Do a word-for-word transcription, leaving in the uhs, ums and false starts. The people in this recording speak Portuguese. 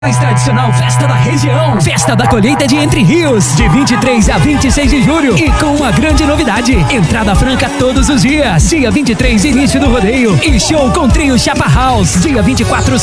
Mais tradicional festa da região, Festa da Colheita de Entre Rios, de vinte e três a vinte e seis de julho, e com uma grande novidade, entrada franca todos os dias. Dia vinte e três, início do rodeio, e show com trio Chapa House. Dia vinte e quatro,